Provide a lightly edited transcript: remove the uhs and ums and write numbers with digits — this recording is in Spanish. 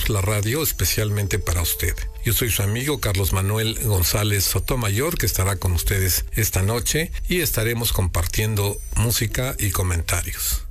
hacemos la radio especialmente para usted. Yo soy su amigo Carlos Manuel González Sotomayor, que estará con ustedes esta noche y estaremos compartiendo música y comentarios.